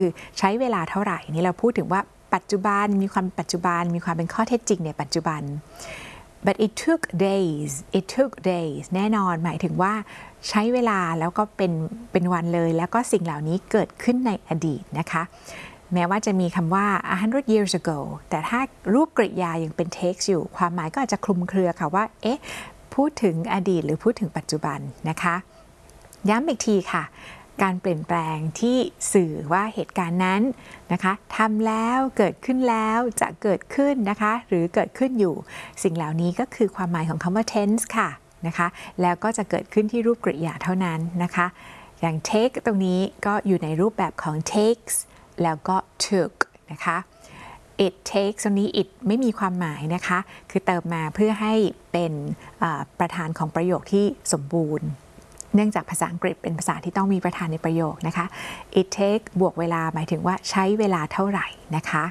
คือใช้เวลาเท่าไหร่นี่เราพูดถึงว่าปัจจุบันมีความปัจจุบันมีความเป็นข้อเท็จจริงในปัจจุบัน but it took days แน่นอนหมายถึงว่าใช้เวลาแล้วก็เป็นวันเลยแล้วก็สิ่งเหล่านี้เกิดขึ้นในอดีตนะคะแม้ว่าจะมีคำว่า 100 years ago แต่ถ้ารูปกริยายังเป็น takes อยู่ความหมายก็อาจจะคลุมเครือค่ะว่าเอ๊ะพูดถึงอดีตหรือพูดถึงปัจจุบันนะคะย้ำอีกทีค่ะการเปลี่ยนแปลงที่สื่อว่าเหตุการณ์นั้นนะคะทำแล้วเกิดขึ้นแล้วจะเกิดขึ้นนะคะหรือเกิดขึ้นอยู่สิ่งเหล่านี้ก็คือความหมายของคำว่า tense ค่ะนะคะแล้วก็จะเกิดขึ้นที่รูปกริยาเท่านั้นนะคะอย่าง take ตรงนี้ก็อยู่ในรูปแบบของ takes แล้วก็ took นะคะ it takes ตรงนี้ it ไม่มีความหมายนะคะคือเติมมาเพื่อให้เป็นประธานของประโยคที่สมบูรณ์เนื่องจากภาษาอังกฤษเป็นภาษาที่ต้องมีประธานในประโยคนะคะ it take บวกเวลาหมายถึงว่าใช้เวลาเท่าไหร่นะคะ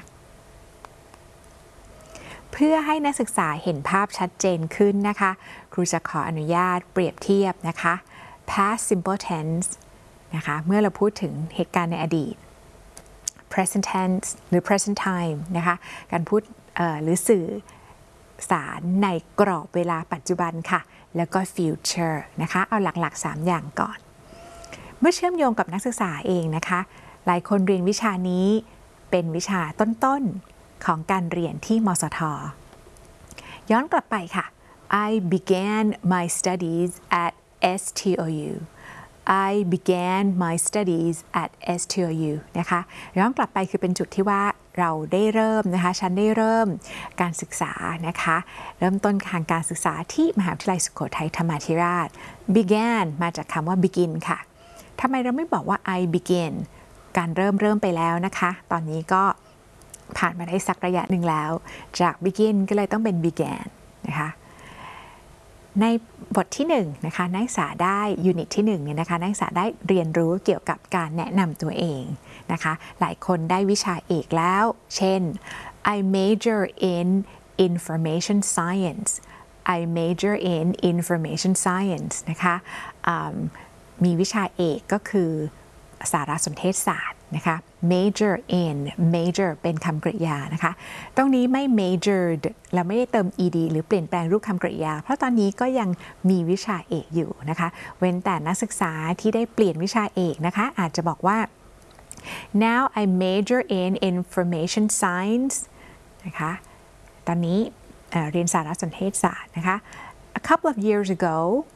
เพื่อให้นักศึกษาเห็นภาพชัดเจนขึ้นนะคะครูจะขออนุญาตเปรียบเทียบนะคะ past simple tense นะคะเมื่อเราพูดถึงเหตุการณ์ในอดีต present tense หรือ present time นะคะการพูดหรือสื่อสารในกรอบเวลาปัจจุบันค่ะแล้วก็ future นะคะเอาหลักๆ3อย่างก่อนเมื่อเชื่อมโยงกับนักศึกษาเองนะคะหลายคนเรียนวิชานี้เป็นวิชาต้นๆของการเรียนที่มสท.ย้อนกลับไปค่ะ I began my studies at STOU I began my studies at STOU นะคะย้อนกลับไปคือเป็นจุดที่ว่าเราได้เริ่มนะคะฉันได้เริ่มการศึกษานะคะเริ่มต้นทางการศึกษาที่มหาวิทยาลัยสุโขทัยธรรมาธิราช began มาจากคำว่า begin ค่ะทำไมเราไม่บอกว่า I begin การเริ่มไปแล้วนะคะตอนนี้ก็ผ่านมาได้สักระยะหนึ่งแล้วจาก begin ก็เลยต้องเป็น began นะคะในบทที่1นะคะนักศึกษาได้ยูนิตที่1เนี่ยนะคะนักศึกษาได้เรียนรู้เกี่ยวกับการแนะนำตัวเองนะคะหลายคนได้วิชาเอกแล้วเช่น I major in information science I major in information science นะคะมีวิชาเอกก็คือสารสนเทศศาสตร์นะคะ major in major เป็นคำกริยานะคะตรงนี้ไม่ majored เราไม่ได้เติม ed หรือเปลี่ยนแปลงรูปคำกริยาเพราะตอนนี้ก็ยังมีวิชาเอกอยู่นะคะเว้นแต่นักศึกษาที่ได้เปลี่ยนวิชาเอกนะคะอาจจะบอกว่า now I major in information science นะคะตอนนี้เรียนสารสนเทศศาสตร์นะคะ a couple of years ago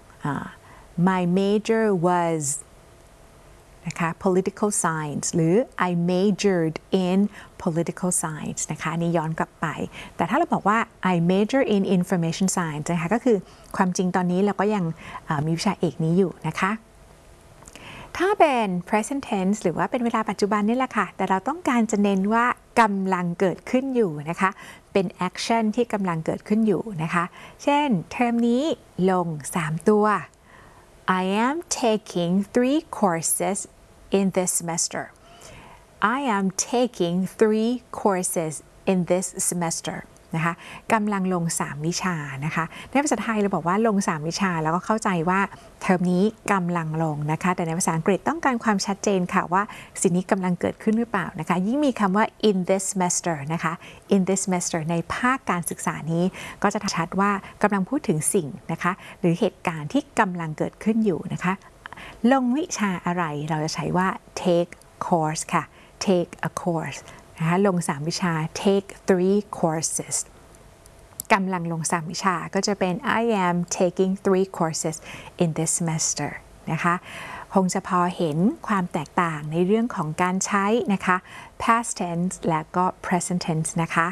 my major wasนะคะ political science หรือ I majored in political science นะคะนี่ย้อนกลับไปแต่ถ้าเราบอกว่า I major in information science นะคะก็คือความจริงตอนนี้เราก็ยังมีวิชาเอกนี้อยู่นะคะถ้าเป็น present tense หรือว่าเป็นเวลาปัจจุบันนี่แหละค่ะแต่เราต้องการจะเน้นว่ากำลังเกิดขึ้นอยู่นะคะเป็น action ที่กำลังเกิดขึ้นอยู่นะคะเช่นเทอมนี้ลง3ตัว I am taking 3 courses in this semester. I am taking 3 courses in this semester. นะคะกำลังลง3วิชานะคะในภาษาไทยเราบอกว่าลง3วิชาแล้วก็เข้าใจว่าเทอมนี้กำลังลงนะคะแต่ในภาษาอังกฤษต้องการความชัดเจนค่ะว่าสิ่งนี้กำลังเกิดขึ้นหรือเปล่านะคะยิ่งมีคำว่า in this semester นะคะ in this semester ในภาคการศึกษานี้ก็จะชัดว่ากำลังพูดถึงสิ่งนะคะหรือเหตุการณ์ที่กำลังเกิดขึ้นอยู่นะคะลงวิชาอะไรเราจะใช้ว่า take course ค่ะ take a course นะคะลง3วิชา take 3 courses กำลังลง3วิชาก็จะเป็น I am taking 3 courses in this semester นะคะคงจะพอเห็นความแตกต่างในเรื่องของการใช้นะคะ past tense และก็ present tense นะคะ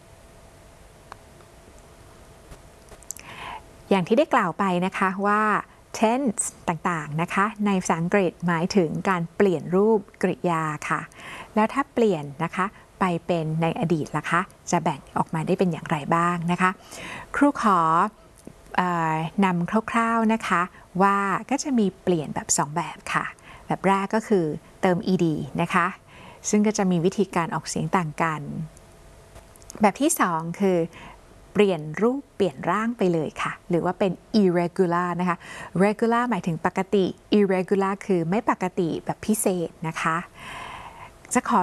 อย่างที่ได้กล่าวไปนะคะว่าtense ต่างๆนะคะในภาษาอังกฤษหมายถึงการเปลี่ยนรูปกริยาค่ะแล้วถ้าเปลี่ยนนะคะไปเป็นในอดีตล่ะคะจะแบ่งออกมาได้เป็นอย่างไรบ้างนะคะครูขอนำคร่าวๆนะคะว่าก็จะมีเปลี่ยนแบบ2แบบค่ะแบบแรกก็คือเติม ed นะคะซึ่งก็จะมีวิธีการออกเสียงต่างกันแบบที่2คือเปลี่ยนรูปเปลี่ยนร่างไปเลยค่ะหรือว่าเป็น irregular นะคะ regular หมายถึงปกติ irregular คือไม่ปกติแบบพิเศษนะคะจะขอ